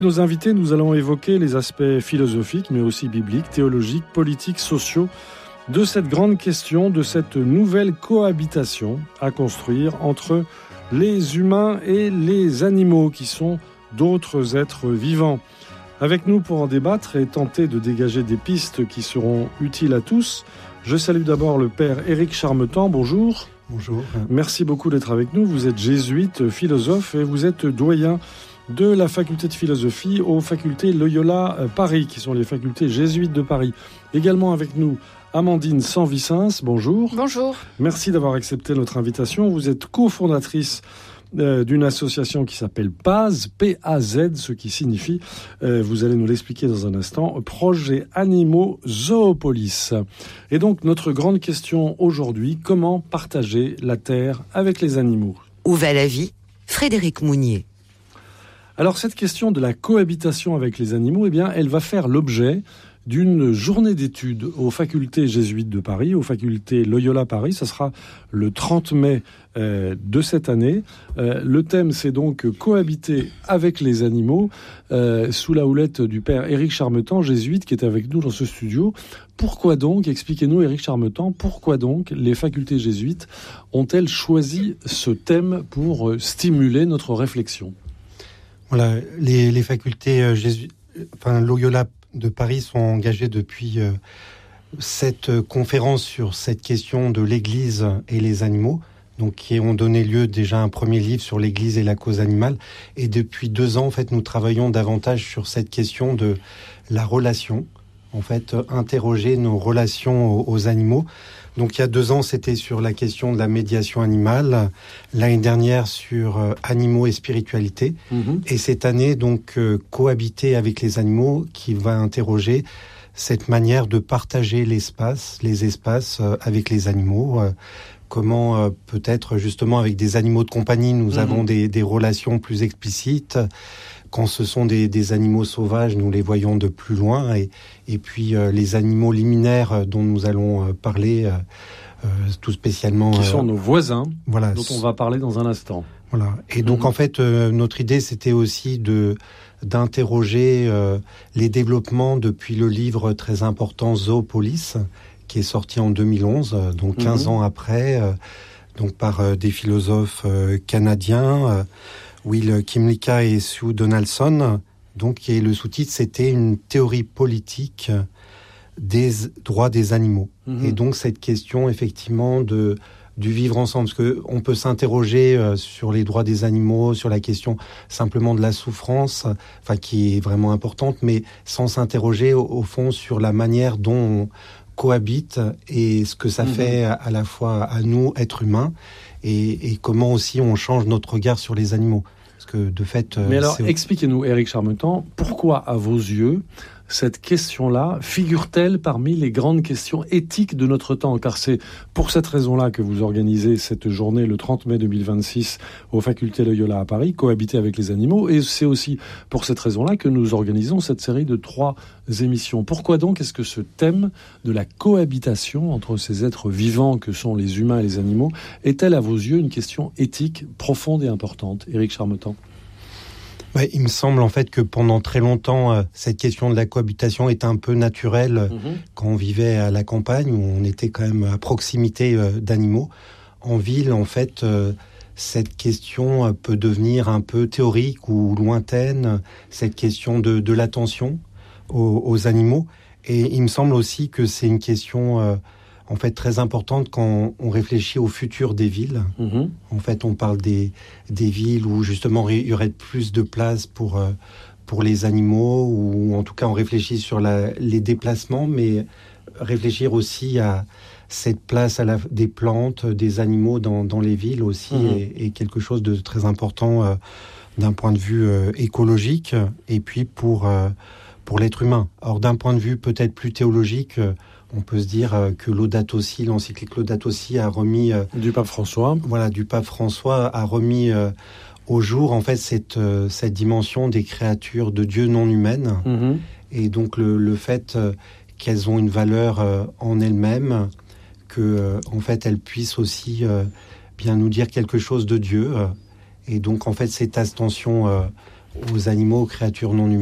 Nos invités, nous allons évoquer les aspects philosophiques, mais aussi bibliques, théologiques, politiques, sociaux, de cette grande question, de cette nouvelle cohabitation à construire entre les humains et les animaux, qui sont d'autres êtres vivants. Avec nous pour en débattre et tenter de dégager des pistes qui seront utiles à tous, je salue d'abord le père Éric Charmetan. Bonjour. Bonjour. Merci beaucoup d'être avec nous. Vous êtes jésuite, philosophe et vous êtes doyen de la faculté de philosophie aux facultés Loyola Paris, qui sont les facultés jésuites de Paris. Également avec nous, Amandine Sanvicens. Bonjour. Bonjour. Merci d'avoir accepté notre invitation. Vous êtes cofondatrice d'une association qui s'appelle PAZ, P-A-Z, ce qui signifie, vous allez nous l'expliquer dans un instant, Projet Animaux Zoopolis. Et donc, notre grande question aujourd'hui, comment partager la terre avec les animaux ? Où va la vie ? Frédéric Mounier. Alors, cette question de la cohabitation avec les animaux, eh bien, elle va faire l'objet d'une journée d'études aux facultés jésuites de Paris, aux facultés Loyola Paris. Ça sera le 30 mai de cette année. Le thème, c'est donc cohabiter avec les animaux, sous la houlette du père Éric Charmetan, jésuite, qui est avec nous dans ce studio. Pourquoi donc, expliquez-nous Éric Charmetan, pourquoi donc les facultés jésuites ont-elles choisi ce thème pour stimuler notre réflexion ? Voilà, les facultés Loyola de Paris sont engagées depuis cette conférence sur cette question de l'Église et les animaux, donc qui ont donné lieu déjà à un premier livre sur l'Église et la cause animale. Et depuis 2 ans, en fait, nous travaillons davantage sur cette question de la relation, en fait, interroger nos relations aux animaux. Donc il y a 2 ans, c'était sur la question de la médiation animale. L'année dernière, sur animaux et spiritualité. Et cette année, donc, cohabiter avec les animaux, qui va interroger cette manière de partager les espaces avec les animaux. Comment peut-être justement avec des animaux de compagnie, nous avons des relations plus explicites. Quand ce sont des animaux sauvages, nous les voyons de plus loin. Et puis les animaux liminaires dont nous allons parler tout spécialement... Qui sont nos voisins, voilà, dont on va parler dans un instant. Voilà. Et donc en fait, notre idée, c'était aussi d'interroger les développements depuis le livre très important Zoopolis, qui est sorti en 2011, donc 15 ans après, donc par des philosophes canadiens... Will Kymlicka et Sue Donaldson, donc, et le sous-titre, c'était une théorie politique des droits des animaux. Et donc, cette question, effectivement, du vivre ensemble, parce que on peut s'interroger sur les droits des animaux, sur la question simplement de la souffrance, enfin, qui est vraiment importante, mais sans s'interroger, au fond, sur la manière dont on cohabite et ce que ça fait à la fois à nous, êtres humains, et comment aussi on change notre regard sur les animaux. Parce que de fait... Mais alors, expliquez-nous, Éric Charmetan, pourquoi, à vos yeux, cette question-là figure-t-elle parmi les grandes questions éthiques de notre temps ? Car c'est pour cette raison-là que vous organisez cette journée le 30 mai 2026 aux facultés Loyola à Paris, cohabiter avec les animaux. Et c'est aussi pour cette raison-là que nous organisons cette série de 3 émissions. Pourquoi donc est-ce que ce thème de la cohabitation entre ces êtres vivants que sont les humains et les animaux est-elle à vos yeux une question éthique profonde et importante ? Éric Charmetan. Ouais, il me semble en fait que pendant très longtemps, cette question de la cohabitation était un peu naturelle quand on vivait à la campagne, où on était quand même à proximité d'animaux. En ville, en fait, cette question peut devenir un peu théorique ou lointaine, cette question de l'attention aux animaux. Et il me semble aussi que c'est une question... en fait, très importante quand on réfléchit au futur des villes. En fait, on parle des villes où, justement, il y aurait plus de place pour les animaux, ou en tout cas, on réfléchit sur les déplacements, mais réfléchir aussi à cette place des plantes, des animaux dans les villes aussi, est quelque chose de très important d'un point de vue écologique, et puis pour l'être humain. Or, d'un point de vue peut-être plus théologique... On peut se dire que Laudato Si, l'encyclique Laudato Si a remis... du pape François. Voilà, du pape François a remis au jour, en fait, cette dimension des créatures de Dieu non humaines. Et donc, le fait qu'elles ont une valeur en elles-mêmes, que, en fait, elles puissent aussi bien nous dire quelque chose de Dieu. Et donc, en fait, cette attention aux animaux, aux créatures non humaines.